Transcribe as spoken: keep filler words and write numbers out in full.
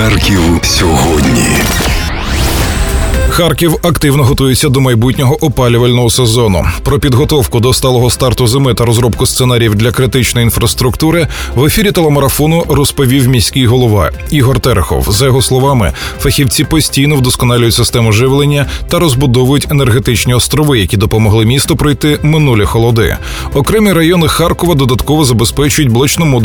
Харків сьогодні. Харків активно готується до майбутнього опалювального сезону. Про підготовку до сталого старту зими та розробку сценаріїв для критичної інфраструктури в ефірі телемарафону розповів міський голова Ігор Терехов. За його словами, фахівці постійно вдосконалюють систему живлення та розбудовують енергетичні острови, які допомогли місту пройти минулі холоди. Окремі райони Харкова додатково забезпечують блочно-модульними